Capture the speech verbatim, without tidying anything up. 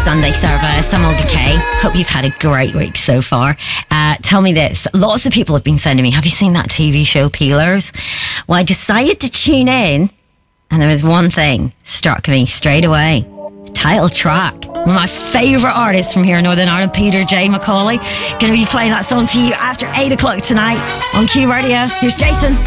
Sunday service. I'm Olga Kay. Hope you've had a great week so far. Uh, tell me this. Lots of people have been sending me, have you seen that T V show Peelers? Well, I decided to tune in, and there was one thing struck me straight away. The title track. One of my favourite artists from here in Northern Ireland, Peter J. Macaulay. Going to be playing that song for you after eight o'clock tonight on Q Radio. Here's Jason.